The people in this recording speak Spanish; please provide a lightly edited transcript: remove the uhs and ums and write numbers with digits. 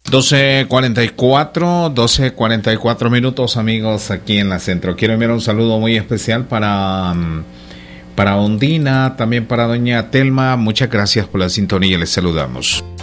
12:44 minutos, amigos, aquí en la Centro. Quiero enviar un saludo muy especial para Ondina, también para doña Telma. Muchas gracias por la sintonía, les saludamos.